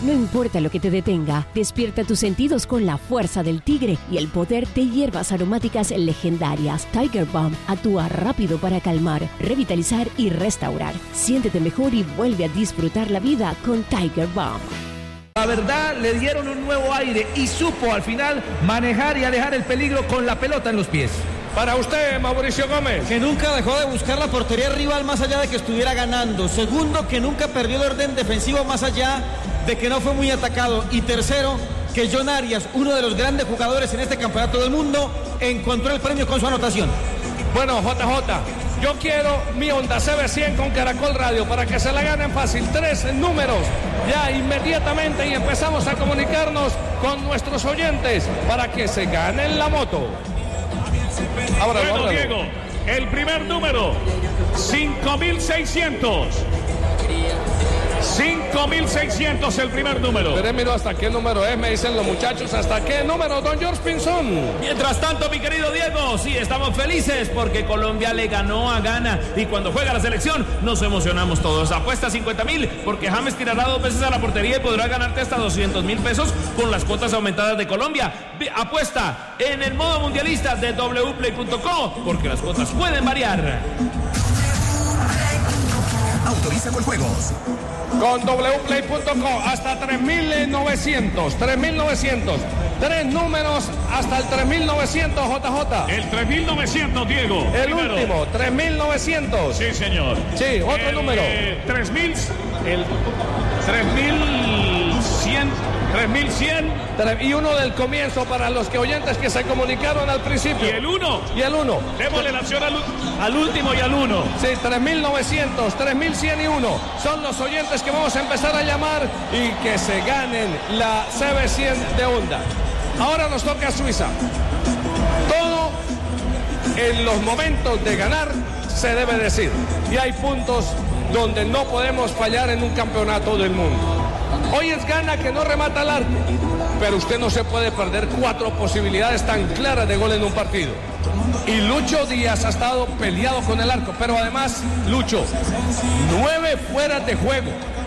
No importa lo que te detenga, despierta tus sentidos con la fuerza del tigre y el poder de hierbas aromáticas legendarias. Tiger Balm actúa rápido para calmar, revitalizar y restaurar. Siéntete mejor y vuelve a disfrutar la vida con Tiger Balm. La verdad, le dieron un nuevo aire y supo al final manejar y alejar el peligro con la pelota en los pies. Para usted, Mauricio Gómez. Que nunca dejó de buscar la portería rival más allá de que estuviera ganando. Segundo, que nunca perdió el orden defensivo más allá de que no fue muy atacado. Y tercero, que John Arias, uno de los grandes jugadores en este campeonato del mundo, encontró el premio con su anotación. Bueno, JJ, yo quiero mi Honda CB100 con Caracol Radio para que se la ganen fácil. 3 números ya inmediatamente y empezamos a comunicarnos con nuestros oyentes para que se ganen la moto. Bueno, Diego, el primer número, 5.600. 5.600 el primer número. Veremos hasta qué número es, me dicen los muchachos. ¿Hasta qué número, don George Pinzón? Mientras tanto, mi querido Diego, sí, estamos felices porque Colombia le ganó a Ghana. Y cuando juega la selección, nos emocionamos todos. Apuesta 50.000 porque James tirará 2 veces a la portería y podrá ganarte hasta 200.000 pesos con las cuotas aumentadas de Colombia. Apuesta en el modo mundialista de wplay.co porque las cuotas pueden variar. Autoriza con juegos. Con wplay.co hasta 3.900. 3.900. 3 números hasta el 3.900, JJ. El 3.900, Diego. El primero. último, 3.900. Sí, señor. Sí, otro número. 3.000. El 3.100. 3.100. Y uno del comienzo para los oyentes que se comunicaron al principio. Y el 1. Y el 1. Démosle la acción al último y al 1. Sí, 3.900, 3.100 y 1. Son los oyentes que vamos a empezar a llamar y que se ganen la CB100 de Honda. Ahora nos toca a Suiza. Todo en los momentos de ganar se debe decir. Y hay puntos donde no podemos fallar en un campeonato del mundo. Hoy es Ghana que no remata al arco, pero usted no se puede perder 4 posibilidades tan claras de gol en un partido. Y Lucho Díaz ha estado peleado con el arco, pero además, Lucho, 9 fueras de juego.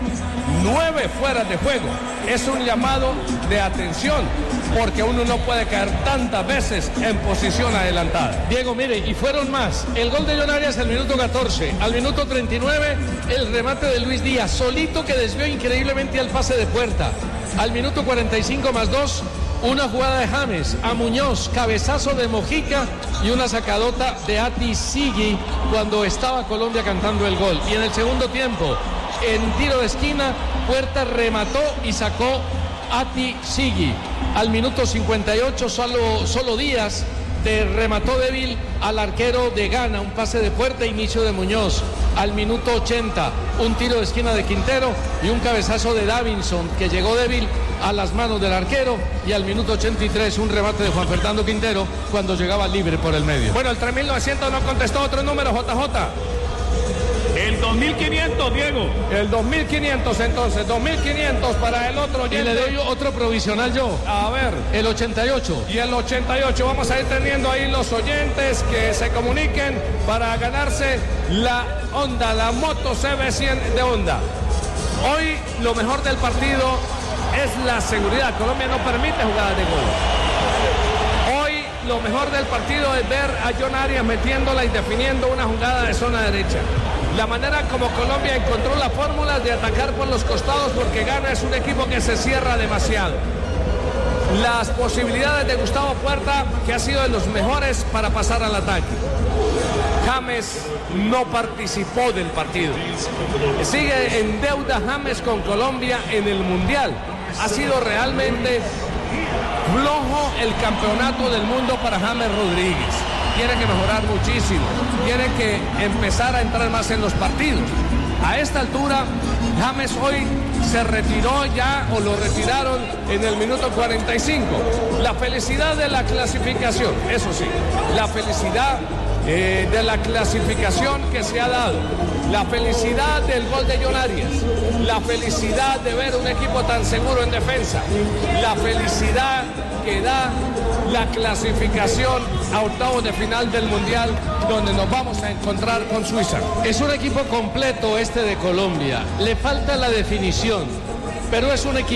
9 fueras de juego. Es un llamado de atención, porque uno no puede caer tantas veces en posición adelantada. Diego, mire, y fueron más. El gol de John Arias al minuto 14, al minuto 39, el remate de Luis Díaz, solito que desvió increíblemente al pase de puerta. Al minuto 45 más 2, una jugada de James a Muñoz, cabezazo de Mojica y una sacadota de Ati Sigui cuando estaba Colombia cantando el gol. Y en el segundo tiempo, en tiro de esquina, Puerta remató y sacó Ati Sigui. Al minuto 58 solo Díaz remató débil al arquero de Ghana, un pase de Puerta, inicio de Muñoz. Al minuto 80 un tiro de esquina de Quintero y un cabezazo de Davinson que llegó débil a las manos del arquero, y al minuto 83 un remate de Juan Fernando Quintero cuando llegaba libre por el medio. Bueno, el 3.900 no contestó otro número, JJ. El 2.500, Diego. El 2.500 entonces, 2.500 para el otro oyente. Y le doy otro provisional yo. A ver. El 88. Y el 88, vamos a ir teniendo ahí los oyentes que se comuniquen para ganarse la Honda, la moto CB100 de Honda. Hoy lo mejor del partido es la seguridad. Colombia no permite jugadas de gol. Hoy lo mejor del partido es ver a John Arias metiéndola y definiendo una jugada de zona derecha. La manera como Colombia encontró la fórmula de atacar por los costados, porque Ghana es un equipo que se cierra demasiado. Las posibilidades de Gustavo Puerta, que ha sido de los mejores para pasar al ataque. James no participó del partido. Sigue en deuda James con Colombia en el Mundial. Ha sido realmente flojo el campeonato del mundo para James Rodríguez. Tiene que mejorar muchísimo, tiene que empezar a entrar más en los partidos. A esta altura, James hoy se retiró ya, o lo retiraron en el minuto 45. La felicidad de la clasificación, eso sí, la felicidad de la clasificación que se ha dado, la felicidad del gol de John Arias, la felicidad de ver un equipo tan seguro en defensa, la felicidad que da la clasificación a octavos de final del Mundial, donde nos vamos a encontrar con Suiza. Es un equipo completo este de Colombia, le falta la definición, pero es un equipo